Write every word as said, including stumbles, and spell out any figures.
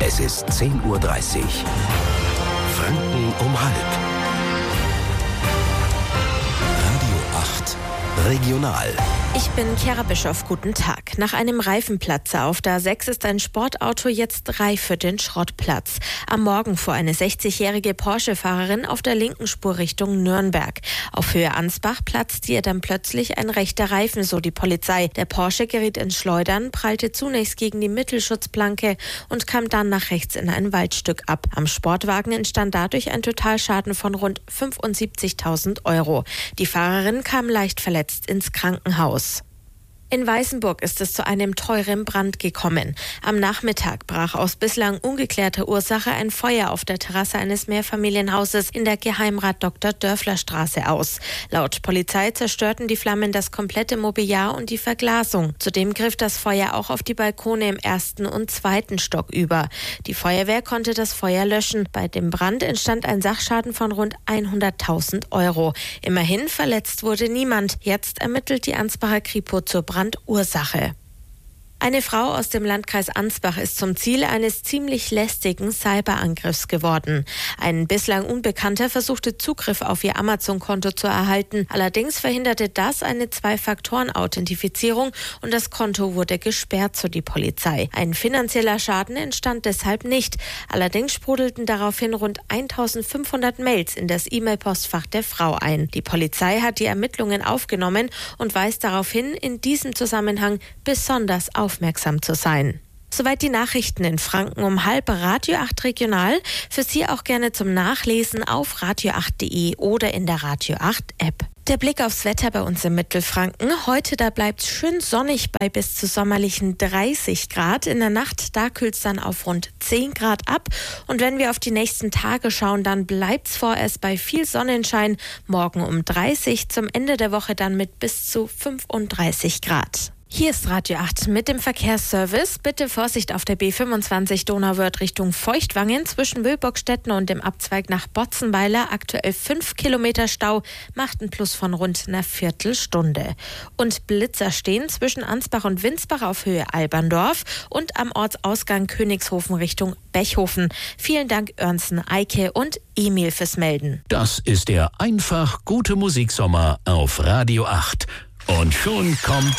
Es ist zehn Uhr dreißig. Franken um halb. Radio acht Regional. Ich bin Chiara Bischoff, guten Tag. Nach einem Reifenplatzer auf der A sechs ist ein Sportauto jetzt reif für den Schrottplatz. Am Morgen fuhr eine sechzigjährige Porsche-Fahrerin auf der linken Spur Richtung Nürnberg. Auf Höhe Ansbach platzte ihr dann plötzlich ein rechter Reifen, so die Polizei. Der Porsche geriet ins Schleudern, prallte zunächst gegen die Mittelschutzplanke und kam dann nach rechts in ein Waldstück ab. Am Sportwagen entstand dadurch ein Totalschaden von rund fünfundsiebzigtausend Euro. Die Fahrerin kam leicht verletzt ins Krankenhaus. In Weißenburg ist es zu einem teuren Brand gekommen. Am Nachmittag brach aus bislang ungeklärter Ursache ein Feuer auf der Terrasse eines Mehrfamilienhauses in der Geheimrat Doktor Dörfler Straße aus. Laut Polizei zerstörten die Flammen das komplette Mobiliar und die Verglasung. Zudem griff das Feuer auch auf die Balkone im ersten und zweiten Stock über. Die Feuerwehr konnte das Feuer löschen. Bei dem Brand entstand ein Sachschaden von rund hunderttausend Euro. Immerhin verletzt wurde niemand. Jetzt ermittelt die Ansbacher Kripo zur Brandursache. Brandursache. Eine Frau aus dem Landkreis Ansbach ist zum Ziel eines ziemlich lästigen Cyberangriffs geworden. Ein bislang Unbekannter versuchte Zugriff auf ihr Amazon-Konto zu erhalten. Allerdings verhinderte das eine Zwei-Faktoren-Authentifizierung und das Konto wurde gesperrt, so die Polizei. Ein finanzieller Schaden entstand deshalb nicht. Allerdings sprudelten daraufhin rund eintausendfünfhundert Mails in das E-Mail-Postfach der Frau ein. Die Polizei hat die Ermittlungen aufgenommen und weist darauf hin, in diesem Zusammenhang besonders auf aufmerksam zu sein. Soweit die Nachrichten in Franken um halb. Radio acht Regional. Für Sie auch gerne zum Nachlesen auf radio acht punkt de oder in der Radio acht App. Der Blick aufs Wetter bei uns im Mittelfranken. Heute, da bleibt es schön sonnig bei bis zu sommerlichen dreißig Grad. In der Nacht, da kühlt es dann auf rund zehn Grad ab. Und wenn wir auf die nächsten Tage schauen, dann bleibt es vorerst bei viel Sonnenschein. Morgen um dreißig, zum Ende der Woche dann mit bis zu fünfunddreißig Grad. Hier ist Radio acht mit dem Verkehrsservice. Bitte Vorsicht auf der B fünfundzwanzig Donauwörth Richtung Feuchtwangen zwischen Wilbockstetten und dem Abzweig nach Botzenweiler. Aktuell fünf Kilometer Stau, macht ein Plus von rund einer Viertelstunde. Und Blitzer stehen zwischen Ansbach und Winsbach auf Höhe Alberndorf und am Ortsausgang Königshofen Richtung Bechhofen. Vielen Dank Örnsen, Eike und Emil fürs Melden. Das ist der einfach gute Musiksommer auf Radio acht. Und schon kommt